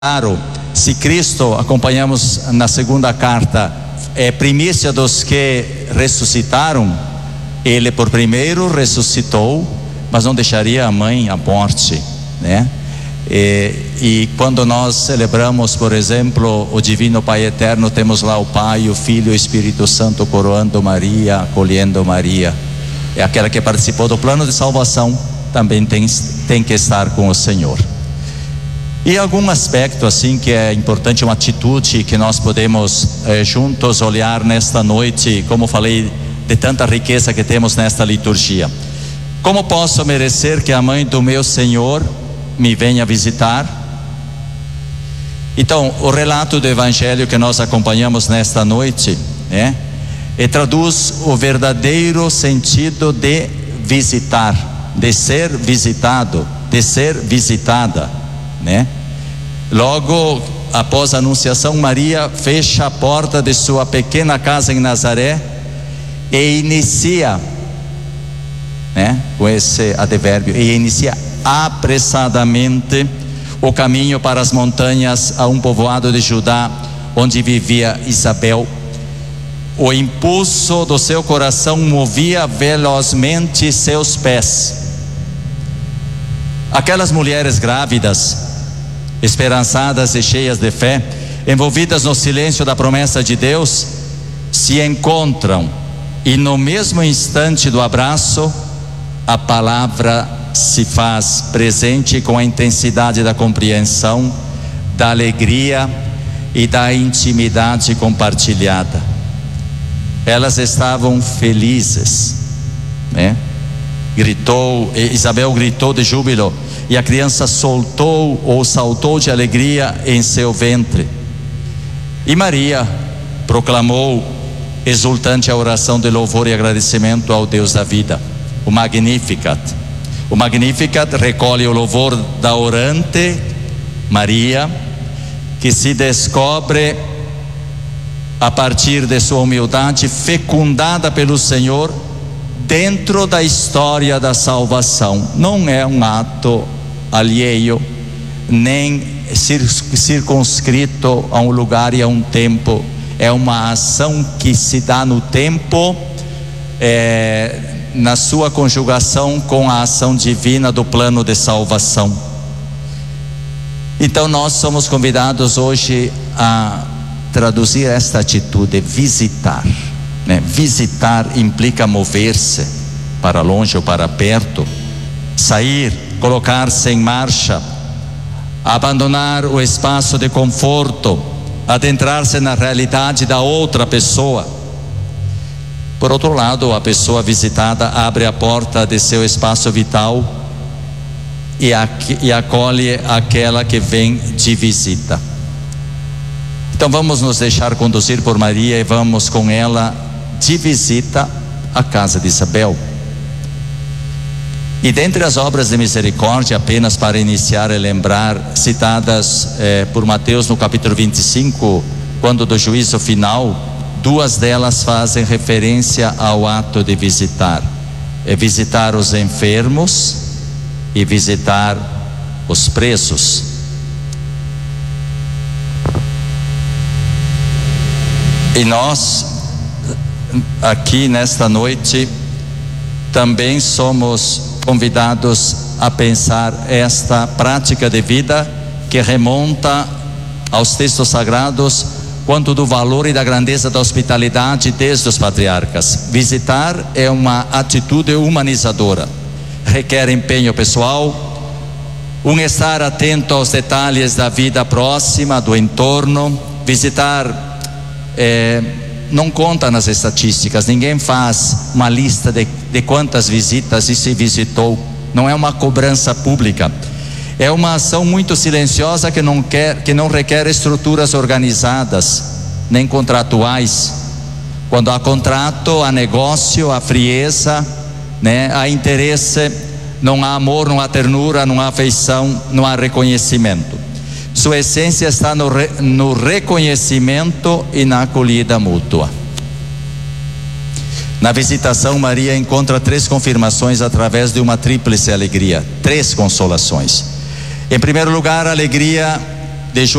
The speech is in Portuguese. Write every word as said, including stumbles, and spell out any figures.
Claro, se Cristo, acompanhamos na segunda carta, é primícia dos que ressuscitaram, ele por primeiro ressuscitou, mas não deixaria a mãe à morte, né? E, e quando nós celebramos, por exemplo, o Divino Pai Eterno, temos lá o Pai, o Filho e o Espírito Santo coroando Maria, acolhendo Maria. É aquela que participou do plano de salvação, também tem, tem que estar com o Senhor. E algum aspecto assim que é importante, uma atitude que nós podemos eh, juntos olhar nesta noite, como falei, de tanta riqueza que temos nesta liturgia. Como posso merecer que a mãe do meu Senhor me venha visitar? Então, o relato do Evangelho que nós acompanhamos nesta noite, né, e traduz o verdadeiro sentido de visitar, de ser visitado, de ser visitada, né? Logo após a anunciação, Maria fecha a porta de sua pequena casa em Nazaré e inicia, né, com esse advérbio, e inicia apressadamente o caminho para as montanhas, a um povoado de Judá, onde vivia Isabel. O impulso do seu coração movia velozmente seus pés. Aquelas mulheres grávidas, esperançadas e cheias de fé, envolvidas no silêncio da promessa de Deus, se encontram, e no mesmo instante do abraço, a palavra se faz presente com a intensidade da compreensão, da alegria e da intimidade compartilhada. Elas estavam felizes, né? Gritou, Isabel gritou de júbilo, e a criança soltou ou saltou de alegria em seu ventre. E Maria proclamou exultante a oração de louvor e agradecimento ao Deus da vida, o Magnificat. O Magnificat recolhe o louvor da orante Maria, que se descobre a partir de sua humildade, fecundada pelo Senhor dentro da história da salvação. Não é um ato alheio, nem circunscrito a um lugar e a um tempo. É uma ação que se dá no tempo, é, na sua conjugação com a ação divina do plano de salvação. Então nós somos convidados hoje a traduzir esta atitude, visitar, né? Visitar implica mover-se para longe ou para perto, sair, colocar-se em marcha, abandonar o espaço de conforto, adentrar-se na realidade da outra pessoa. Por outro lado, a pessoa visitada abre a porta de seu espaço vital e, ac- e acolhe aquela que vem de visita. Então vamos nos deixar conduzir por Maria e vamos com ela de visita à casa de Isabel. E dentre as obras de misericórdia, apenas para iniciar e lembrar, citadas eh, por Mateus no capítulo vinte e cinco, quando do juízo final, duas delas fazem referência ao ato de visitar. É visitar os enfermos e visitar os presos. E nós, aqui nesta noite, também somos convidados a pensar esta prática de vida que remonta aos textos sagrados quanto do valor e da grandeza da hospitalidade desde os patriarcas. Visitar é uma atitude humanizadora, requer empenho pessoal, um estar atento aos detalhes da vida próxima, do entorno. Visitar é, não conta nas estatísticas, ninguém faz uma lista de, de quantas visitas e se visitou, não é uma cobrança pública, é uma ação muito silenciosa que não, quer, que não requer estruturas organizadas, nem contratuais. Quando há contrato, há negócio, há frieza, né? Há interesse, não há amor, não há ternura, não há afeição, não há reconhecimento. Sua essência está no, re, no reconhecimento e na acolhida mútua. Na visitação, Maria encontra três confirmações através de uma tríplice alegria, três consolações. Em primeiro lugar, a alegria de